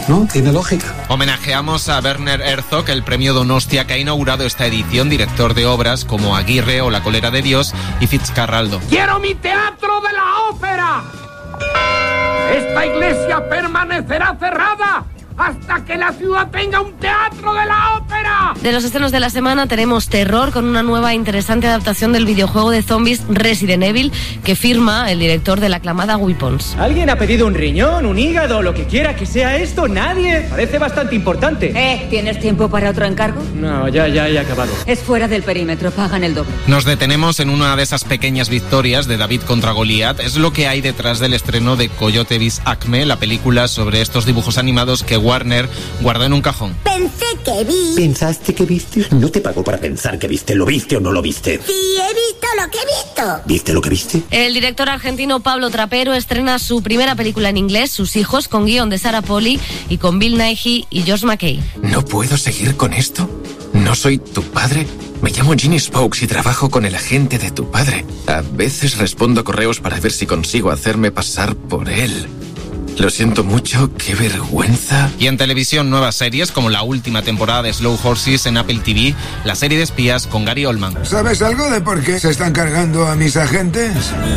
¿no? Tiene lógica. Homenajeamos a Werner Herzog, el premio Donostia, que ha inaugurado esta edición, director de obras como Aguirre o La cólera de Dios y Fitzcarraldo. ¡Quiero mi teatro de la ópera! ¡Esta iglesia permanecerá cerrada hasta que la ciudad tenga un teatro de la ópera! De los estrenos de la semana tenemos terror con una nueva e interesante adaptación del videojuego de zombies Resident Evil que firma el director de la aclamada Weapons. ¿Alguien ha pedido un riñón, un hígado, lo que quiera que sea esto? ¿Nadie? Parece bastante importante. ¿Tienes tiempo para otro encargo? No, ya he acabado. Es fuera del perímetro, pagan el doble. Nos detenemos en una de esas pequeñas victorias de David contra Goliat. Es lo que hay detrás del estreno de Coyote vs Acme, la película sobre estos dibujos animados que Warner guardó en un cajón. Pensé que vi. ¿Pensaste que viste? No te pago para pensar que viste. ¿Lo viste o no lo viste? Sí, he visto lo que he visto. ¿Viste lo que viste? El director argentino Pablo Trapero estrena su primera película en inglés, Sus hijos, con guión de Sarah Polley y con Bill Nighy y Josh McKay. ¿No puedo seguir con esto? ¿No soy tu padre? Me llamo Ginny Spokes y trabajo con el agente de tu padre. A veces respondo correos para ver si consigo hacerme pasar por él. Lo siento mucho, qué vergüenza. Y en televisión, nuevas series como la última temporada de Slow Horses en Apple TV, la serie de espías con Gary Oldman. ¿Sabes algo de por qué se están cargando a mis agentes?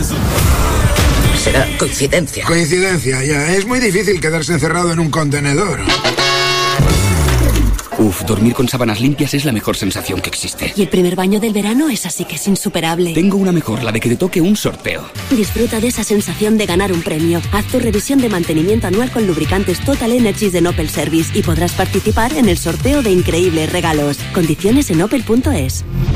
Será coincidencia. Coincidencia, ya. Es muy difícil quedarse encerrado en un contenedor. Dormir con sábanas limpias es la mejor sensación que existe. Y el primer baño del verano es así que es insuperable. Tengo una mejor, la de que te toque un sorteo. Disfruta de esa sensación de ganar un premio. Haz tu revisión de mantenimiento anual con lubricantes Total Energies de Opel Service y podrás participar en el sorteo de increíbles regalos. Condiciones en opel.es.